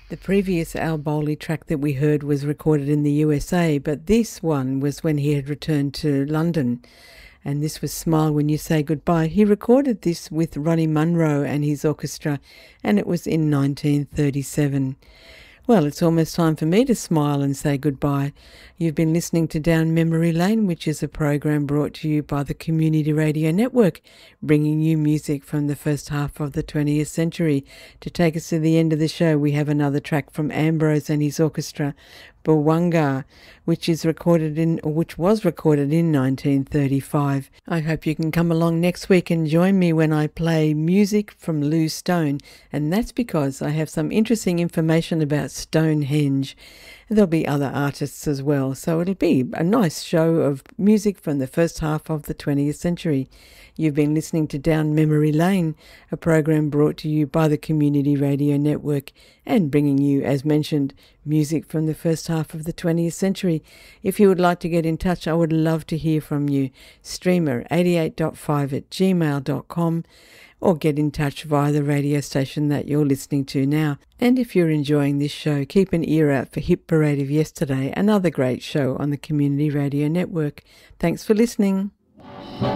The previous Al Bowley track that we heard was recorded in the USA, but this one was when he had returned to London. And this was Smile When You Say Goodbye. He recorded this with Ronnie Munro and his orchestra, and it was in 1937. Well, it's almost time for me to smile and say goodbye. You've been listening to Down Memory Lane, which is a program brought to you by the Community Radio Network, bringing you music from the first half of the 20th century. To take us to the end of the show, we have another track from Ambrose and his orchestra, Bwanga, which was recorded in 1935. I hope you can come along next week and join me when I play music from Lou Stone, and that's because I have some interesting information about Stonehenge. There'll be other artists as well, so it'll be a nice show of music from the first half of the 20th century. You've been listening to Down Memory Lane, a program brought to you by the Community Radio Network and bringing you, as mentioned, music from the first half of the 20th century. If you would like to get in touch, I would love to hear from you. Streamer88.5@gmail.com, or get in touch via the radio station that you're listening to now. And if you're enjoying this show, keep an ear out for Hit Parade of Yesterday, another great show on the Community Radio Network. Thanks for listening.